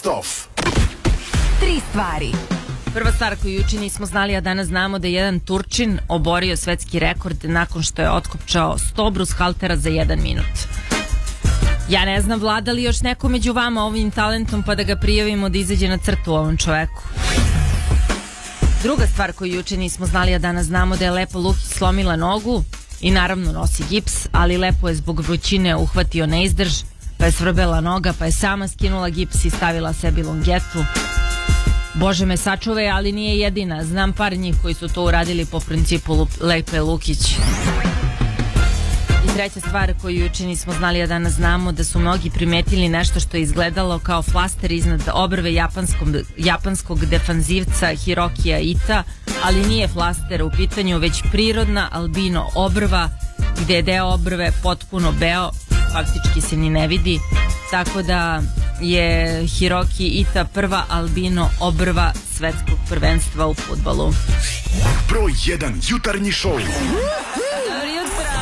Best of. 3 stvari. Prva stvar koju juče nismo znali, a danas znamo da je jedan Turčin oborio svetski rekord nakon što je otkopčao 100 brushaltera za 1 minut. Ja ne znam, vlada li još neko među vama ovim talentom pa da ga prijavimo da izađe na crtu ovom čoveku. Druga stvar koju juče nismo znali, a danas znamo da je Lepo Lukić slomila nogu i naravno nosi gips, ali Lepo je zbog vrućine uhvatio neizdrž, pa je svrbela noga, pa je sama skinula gips i stavila sebi longetu. Bože me sačuvaj, ali nije jedina. Znam par njih koji su to uradili po principu Lepe Lukić. I treća stvar koju juče nismo znali, a danas znamo da su mnogi primetili nešto što je izgledalo kao flaster iznad obrve japanskog defanzivca Hirokija Ita, ali nije flaster u pitanju, već prirodna albino obrva, gde je deo obrve potpuno beo, faktički se ni ne vidi, tako da je Hiroki Ita prva albino obrva svetskog prvenstva u fudbalu. Broj 1 jutarnji šou.